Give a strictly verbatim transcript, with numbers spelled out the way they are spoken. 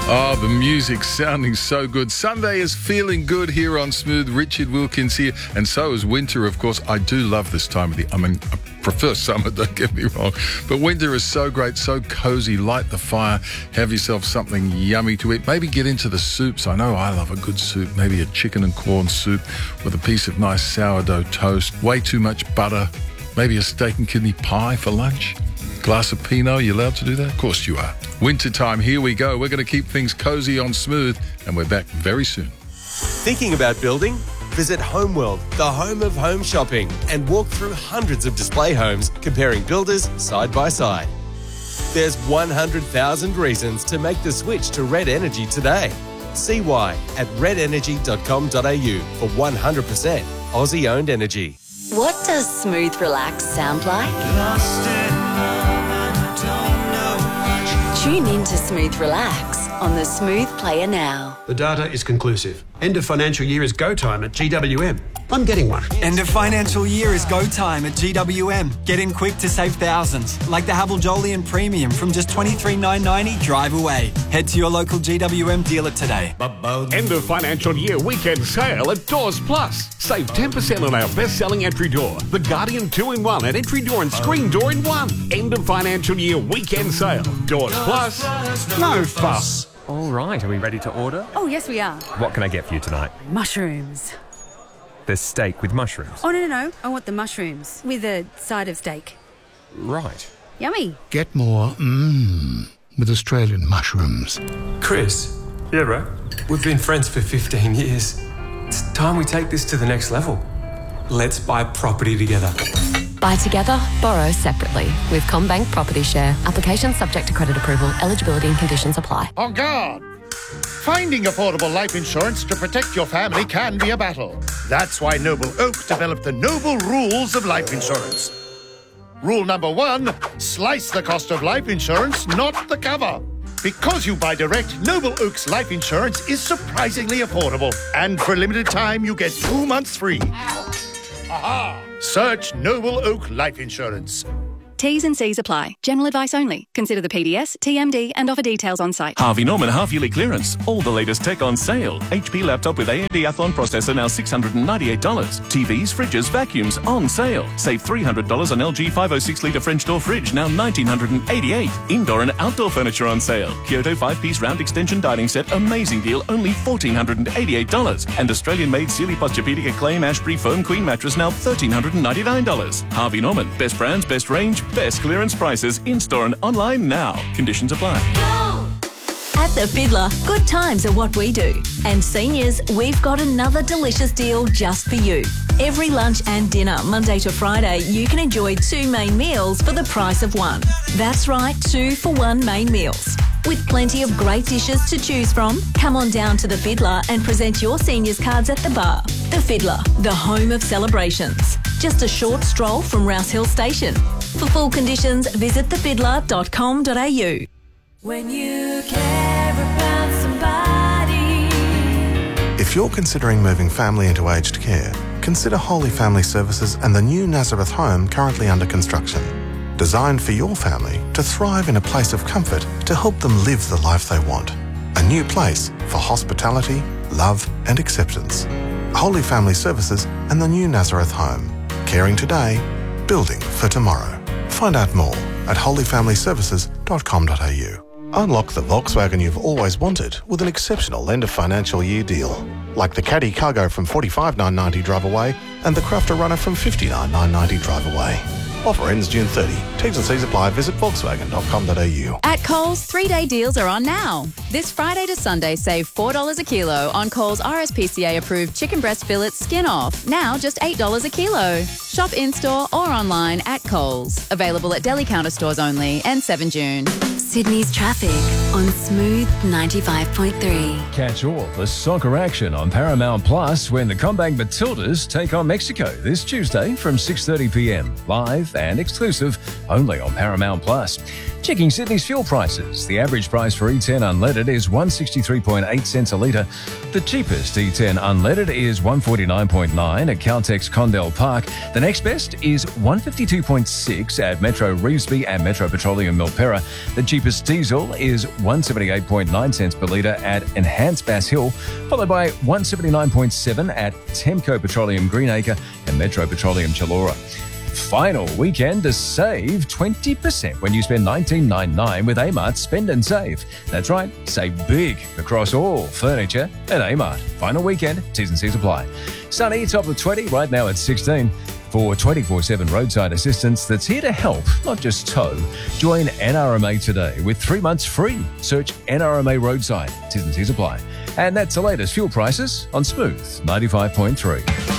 Oh, the music sounding so good. Sunday is feeling good here on Smooth. Richard Wilkins here, and so is winter, of course. I do love this time of the... I mean, I prefer summer, don't get me wrong. But winter is so great, so cozy. Light the fire, have yourself something yummy to eat. Maybe get into the soups. I know I love a good soup. Maybe a chicken and corn soup with a piece of nice sourdough toast. Way too much butter. Maybe a steak and kidney pie for lunch. Glass of Pinot, you allowed to do that? Of course you are. Wintertime, here we go. We're going to keep things cozy on Smooth, and we're back very soon. Thinking about building? Visit Homeworld, the home of home shopping, and walk through hundreds of display homes comparing builders side by side. There's one hundred thousand reasons to make the switch to Red Energy today. See why at red energy dot com dot a u for one hundred percent Aussie-owned energy. What does Smooth Relax sound like? Tune in to Smooth Relax on the Smooth Player now. The data is conclusive. End of financial year is go time at G W M. I'm getting one. End of financial year is go time at G W M. Get in quick to save thousands, like the Havel Jolyon Premium from just twenty-three thousand nine hundred ninety drive away. Head to your local G W M dealer today. End of financial year weekend sale at Doors Plus. Save ten percent on our best-selling entry door, the Guardian two in one and entry door and screen door in one. End of financial year weekend sale. Doors Plus. No fuss. All right, are we ready to order? Oh, yes, we are. What can I get for you tonight? Mushrooms. There's steak with mushrooms. Oh, no, no, no. I want the mushrooms with a side of steak. Right. Yummy. Get more mmm with Australian mushrooms. Chris. Yeah, bro? We've been friends for fifteen years. It's time we take this to the next level. Let's buy property together. Buy together, borrow separately with CommBank Property Share. Application subject to credit approval. Eligibility and conditions apply. On guard! Finding affordable life insurance to protect your family can be a battle. That's why Noble Oak developed the Noble Rules of Life Insurance. Rule number one, slice the cost of life insurance, not the cover. Because you buy direct, Noble Oak's life insurance is surprisingly affordable. And for a limited time, you get two months free. Aha! Search Noble Oak Life Insurance. T's and C's apply. General advice only. Consider the P D S, T M D and offer details on site. Harvey Norman half-yearly clearance. All the latest tech on sale. H P laptop with A M D Athlon processor now six hundred ninety-eight dollars. T Vs, fridges, vacuums on sale. Save three hundred dollars on L G five oh six litre French door fridge now one thousand nine hundred eighty-eight dollars. Indoor and outdoor furniture on sale. Kyoto five-piece round extension dining set. Amazing deal. Only one thousand four hundred eighty-eight dollars. And Australian-made Sealy Posturepedic Acclaim Ashbury foam queen mattress now one thousand three hundred ninety-nine dollars. Harvey Norman. Best brands, best range, best clearance prices in-store and online now. Conditions apply. At The Fiddler, good times are what we do. And seniors, we've got another delicious deal just for you. Every lunch and dinner, Monday to Friday, you can enjoy two main meals for the price of one. That's right, two for one main meals. With plenty of great dishes to choose from, come on down to The Fiddler and present your seniors cards at the bar. The Fiddler, the home of celebrations. Just a short stroll from Rouse Hill Station. For full conditions, visit the fiddler dot com dot a u. When you care about somebody. If you're considering moving family into aged care, consider Holy Family Services and the new Nazareth home currently under construction. Designed for your family to thrive in a place of comfort to help them live the life they want. A new place for hospitality, love and acceptance. Holy Family Services and the new Nazareth home. Caring today, building for tomorrow. Find out more at holy family services dot com dot a u. Unlock the Volkswagen you've always wanted with an exceptional end of financial year deal. Like the Caddy Cargo from forty-five thousand nine hundred ninety drive away and the Crafter Runner from fifty-nine thousand nine hundred ninety drive away. Offer ends June thirtieth. T's and C's apply. Visit volkswagen dot com dot a u. At Coles, three-day deals are on now. This Friday to Sunday, save four dollars a kilo on Coles R S P C A-approved chicken breast fillets skin off. Now just eight dollars a kilo. Shop in-store or online at Coles. Available at deli counter stores only and seven June. Sydney's traffic on Smooth ninety-five point three. Catch all the soccer action on Paramount Plus when the CommBank Matildas take on Mexico this Tuesday from six thirty p m. Live and exclusive only on Paramount Plus. Checking Sydney's fuel prices. The average price for E ten unleaded is one hundred sixty-three point eight cents a litre. The cheapest E ten unleaded is one hundred forty-nine point nine at Caltex Condell Park. The next best is one hundred fifty-two point six at Metro Revesby and Metro Petroleum Milperra. The cheapest diesel is one hundred seventy-eight point nine cents per litre at Enhanced Bass Hill, followed by one hundred seventy-nine point seven at Temco Petroleum Greenacre and Metro Petroleum Chilora. Final weekend to save twenty percent when you spend nineteen ninety-nine with Amart Spend and Save. That's right, save big across all furniture at Amart. Final weekend, T's and C's apply. Sunny, top of twenty, right now at sixteen. For twenty-four seven roadside assistance that's here to help, not just tow, join N R M A today with three months free. Search N R M A Roadside. T's and C's apply. And that's the latest fuel prices on Smooth ninety-five point three.